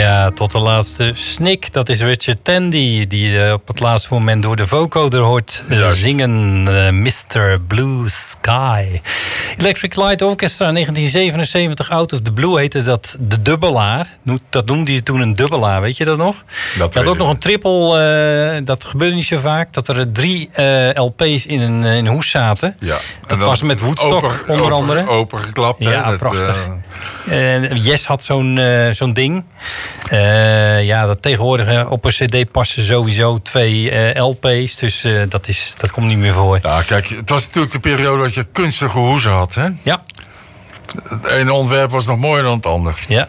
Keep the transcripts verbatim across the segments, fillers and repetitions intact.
Ja, tot de laatste snik. Dat is Richard Tandy, die uh, op het laatste moment door de vocoder hoort uh, zingen. Uh, mister Blue Sky. Electric Light Orchestra, negentien zevenenzeventig. Out of the Blue heette dat de dubbelaar. Dat noemde je toen een dubbelaar, weet je dat nog? Dat had ook nog een triple, uh, dat gebeurde niet zo vaak. Dat er drie uh, L P's in een, in een hoes zaten. Ja. Dat was met Woodstock open, onder open, andere. Opengeklapt. Ja, hè? Dat, prachtig. Uh... Uh, Yes had zo'n uh, zo'n ding. Uh, ja, dat tegenwoordig uh, op een cd passen sowieso twee uh, L P's. Dus uh, dat, is, dat komt niet meer voor. Ja, kijk, het was natuurlijk de periode dat je kunstige hoezen had, hè? Ja. Het ene ontwerp was nog mooier dan het ander. Ja.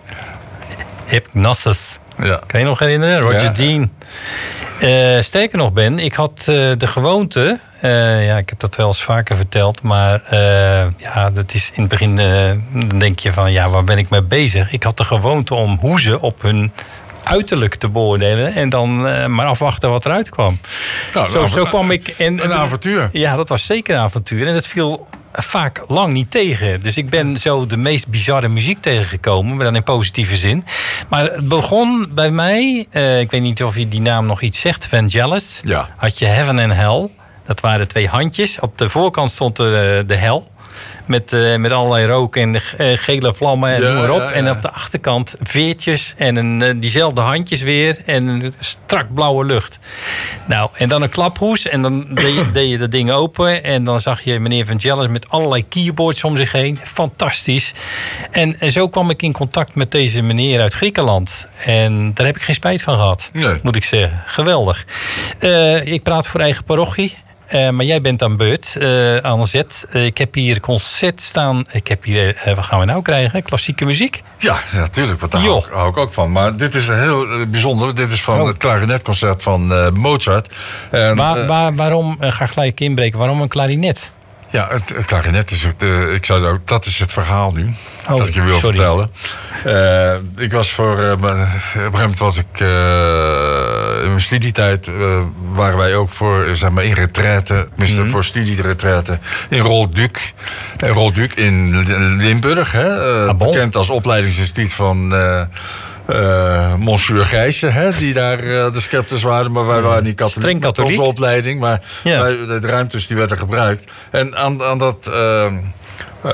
Hypnosis. Ja. Kan je nog herinneren? Roger ja. Dean. Uh, sterker nog, Ben, ik had uh, de gewoonte... Uh, ja, ik heb dat wel eens vaker verteld... maar uh, ja, dat is in het begin... Uh, dan denk je van, ja, waar ben ik mee bezig? Ik had de gewoonte om hoezen op hun uiterlijk te beoordelen... en dan uh, maar afwachten wat eruit kwam. Nou, zo, zo kwam ik... En, een avontuur. Ja, dat was zeker een avontuur. En dat viel vaak lang niet tegen. Dus ik ben zo de meest bizarre muziek tegengekomen... maar dan in positieve zin. Maar het begon bij mij... Uh, ik weet niet of je die naam nog iets zegt... Vangelis. Ja. Had je Heaven and Hell. Dat waren twee handjes. Op de voorkant stond de, de hel. Met, uh, met allerlei rook en uh, gele vlammen en ja, noem maar op. Ja, ja. En op de achterkant veertjes en een, uh, diezelfde handjes weer. En een strak blauwe lucht. Nou, en dan een klaphoes. En dan deed je, deed je dat ding open. En dan zag je meneer Vangelis met allerlei keyboards om zich heen. Fantastisch. En, en zo kwam ik in contact met deze meneer uit Griekenland. En daar heb ik geen spijt van gehad. Nee. Moet ik zeggen. Geweldig. Uh, ik praat voor eigen parochie. Uh, maar jij bent aan beurt, uh, aan zet. Uh, ik heb hier concert staan. Ik heb hier, uh, wat gaan we nou krijgen? Klassieke muziek? Ja, natuurlijk. Wat daar hou, hou ik ook van. Maar dit is heel uh, bijzonder. Dit is van oh. het klarinetconcert van uh, Mozart. En, waar, uh, waar, waarom, uh, ga gelijk inbreken, waarom een klarinet? Ja, het, het klarinet is het, uh, ik zou ook, dat is het verhaal nu. Oh, dat ik je wil sorry. vertellen. Uh, ik was voor, uh, op een gegeven moment was ik uh, in mijn studietijd uh, waren wij ook voor, zeg maar, in retraite, tenminste mm-hmm. voor studieretraite in Rolduc. In Rolduc in Limburg, hè, uh, ah, bon? bekend als opleidingsinstituut van uh, Uh, Monsieur Gijsje, hè, die daar uh, de scepters waren. Maar wij waren niet katholiek met onze opleiding. Maar ja. wij, de, de ruimtes die werden gebruikt. En aan, aan dat... Uh, uh,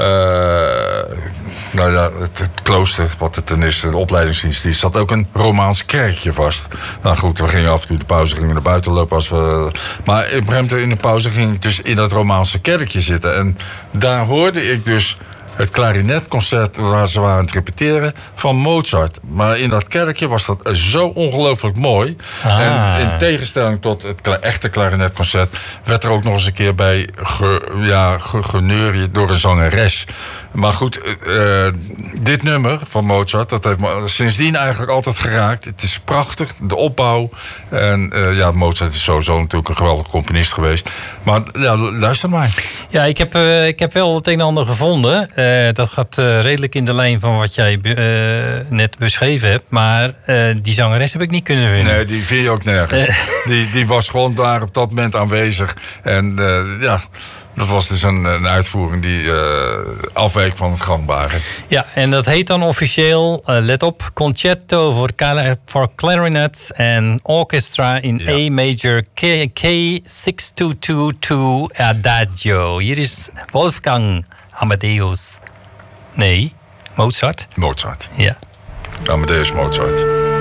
nou ja, het, het klooster, wat het dan is, de opleidingsdienst, zat ook een Romaans kerkje vast. Nou goed, we gingen af en toe de pauze gingen naar buiten lopen. Als we, maar op een gegeven moment in de pauze ging ik dus in dat Romaanse kerkje zitten. En daar hoorde ik dus het klarinetconcert waar ze waren aan het repeteren van Mozart. Maar in dat kerkje was dat zo ongelooflijk mooi. Ah. En in tegenstelling tot het kla- echte klarinetconcert werd er ook nog eens een keer bij ge, ja, ge, geneuried door een zangeres. Maar goed, uh, dit nummer van Mozart, dat heeft me sindsdien eigenlijk altijd geraakt. Het is prachtig, de opbouw. En uh, ja, Mozart is sowieso natuurlijk een geweldige componist geweest. Maar ja, luister maar. Ja, ik heb, uh, ik heb wel het een en ander gevonden. Uh, dat gaat uh, redelijk in de lijn van wat jij uh, net beschreven hebt. Maar uh, die zangeres heb ik niet kunnen vinden. Nee, die vind je ook nergens. Uh. Die, die was gewoon daar op dat moment aanwezig. En uh, ja... Dat was dus een, een uitvoering die uh, afweek van het gangbare. Ja, en dat heet dan officieel, uh, let op, Concerto voor, voor Clarinet en Orchestra in ja. A major K, K zes twee twee twee Adagio. Hier is Wolfgang Amadeus. Nee, Mozart. Mozart. Ja. Amadeus Mozart.